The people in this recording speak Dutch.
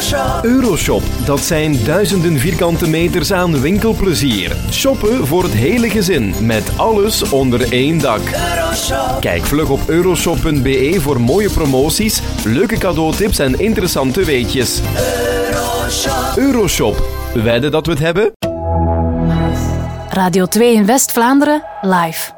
Euroshop, dat zijn duizenden vierkante meters aan winkelplezier. Shoppen voor het hele gezin, met alles onder één dak. Kijk vlug op euroshop.be voor mooie promoties, leuke cadeautips en interessante weetjes. Euroshop, wedden dat we het hebben? Radio 2 in West-Vlaanderen, live.